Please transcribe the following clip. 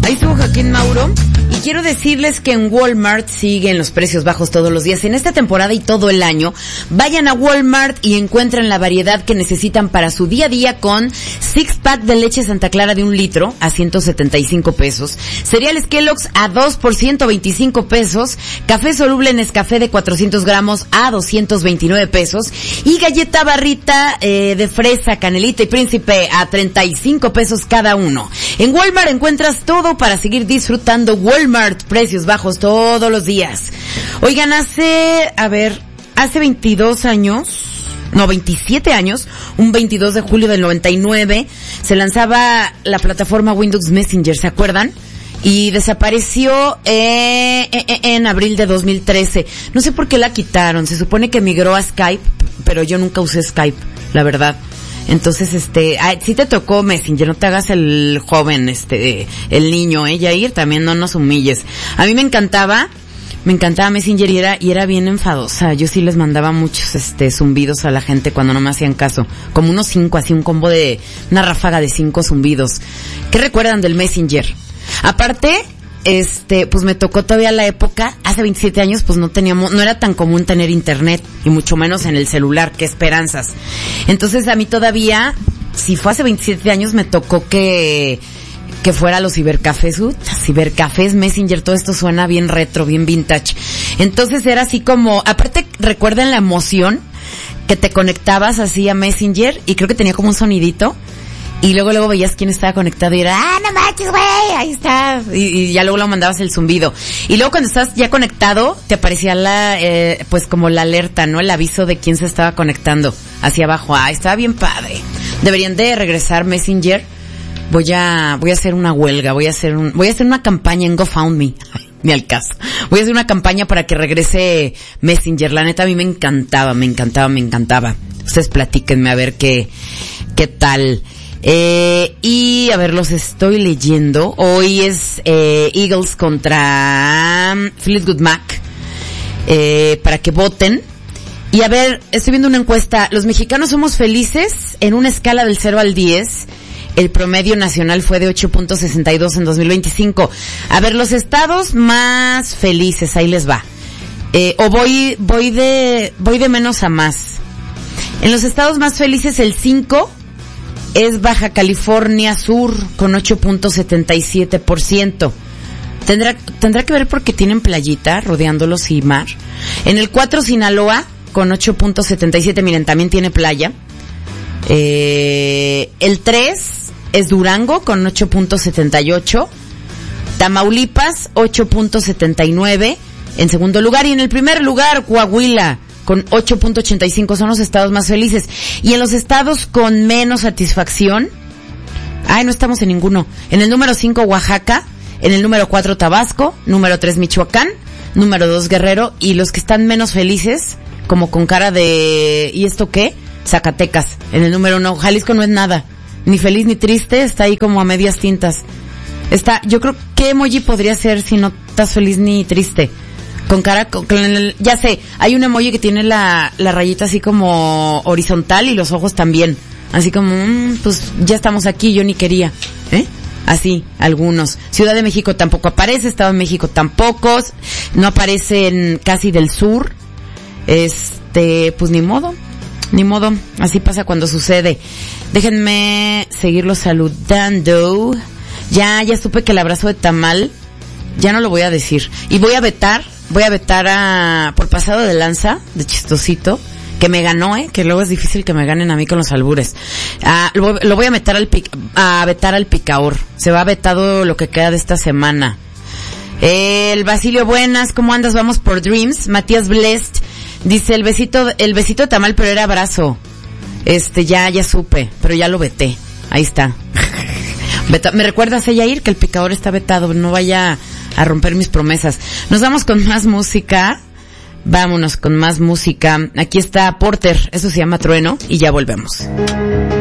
Ahí estuvo Joaquín Mauro. Y quiero decirles que en Walmart siguen los precios bajos todos los días. En esta temporada y todo el año, vayan a Walmart y encuentren la variedad que necesitan para su día a día con 6-pack de leche Santa Clara de 1 litro a 175 pesos. Cereales Kellogg's a 2 por 125 pesos. Café soluble Nescafé de 400 gramos a 229 pesos. Y galleta barrita de fresa, canelita y príncipe a 35 pesos cada uno. En Walmart encuentras todo para seguir disfrutando. Walmart, precios bajos todos los días. Oigan, hace 27 años, un 22 de julio del 99, se lanzaba la plataforma Windows Messenger, ¿se acuerdan? Y desapareció en abril de 2013. No sé por qué la quitaron, se supone que migró a Skype, pero yo nunca usé Skype, la verdad. Entonces, sí te tocó Messenger, no te hagas el joven, el niño, Yair, también no nos humilles. A mí me encantaba Messenger y era bien enfadosa. Yo sí les mandaba muchos, zumbidos a la gente cuando no me hacían caso. Como unos 5, así un combo de, una ráfaga de 5 zumbidos. ¿Qué recuerdan del Messenger? Aparte, pues me tocó todavía la época, hace 27 años, pues no era tan común tener internet, y mucho menos en el celular, qué esperanzas. Entonces a mí todavía, si fue hace 27 años, me tocó que fuera a los cibercafés, Messenger, todo esto suena bien retro, bien vintage. Entonces era así como, aparte recuerden la emoción, que te conectabas así a Messenger, y creo que tenía como un sonidito, y luego veías quién estaba conectado y era, no manches, güey, ahí está. Y ya luego mandabas el zumbido. Y luego cuando estás ya conectado, te aparecía pues como la alerta, ¿no? El aviso de quién se estaba conectando hacia abajo. Estaba bien padre. Deberían de regresar Messenger. Voy a hacer una huelga, voy a hacer una campaña en GoFundMe. Ay, ni al caso. Voy a hacer una campaña para que regrese Messenger. La neta a mí me encantaba. Ustedes platíquenme a ver qué tal. Y a ver, los estoy leyendo. Hoy es Eagles contra Fleetwood Mac, para que voten. Y a ver, estoy viendo una encuesta. Los mexicanos somos felices en una escala del 0 al 10. El promedio nacional fue de 8.62 en 2025. A ver, los estados más felices, ahí les va. Voy de menos a más. En los estados más felices, el 5 es Baja California Sur con 8.77%. Tendrá que ver porque tienen playita rodeándolos y mar. En el 4 Sinaloa con 8.77, miren, también tiene playa. El 3 es Durango con 8.78. Tamaulipas 8.79 en segundo lugar, y en el primer lugar Coahuila con 8.85, son los estados más felices. Y en los estados con menos satisfacción, no estamos en ninguno. En el número 5, Oaxaca. En el número 4, Tabasco. Número 3, Michoacán. Número 2, Guerrero. Y los que están menos felices, como con cara de ¿y esto qué? Zacatecas. En el número 1, Jalisco no es nada. Ni feliz ni triste, está ahí como a medias tintas. Yo creo, ¿qué emoji podría ser si no estás feliz ni triste? Con cara, ya sé, hay un emoji que tiene la rayita así como horizontal y los ojos también. Así como, pues ya estamos aquí, yo ni quería. Así, algunos. Ciudad de México tampoco aparece, Estado de México tampoco, no aparecen casi del sur. Pues ni modo, así pasa cuando sucede. Déjenme seguirlo saludando. Ya supe que el abrazo de tamal, ya no lo voy a decir. Y voy a vetar por pasado de lanza, de chistosito, que me ganó, que luego es difícil que me ganen a mí con los albures. Lo voy a vetar al Picaor. Se va vetado lo que queda de esta semana. El Basilio, buenas, ¿cómo andas? Vamos por Dreams. Matías Blest dice el besito de tamal, pero era abrazo. Ya supe, pero ya lo veté. Ahí está. ¿Me recuerdas, Yair, que el Picador está vetado? No vaya a romper mis promesas. Nos vamos con más música. Vámonos con más música. Aquí está Porter, eso se llama Trueno, y ya volvemos.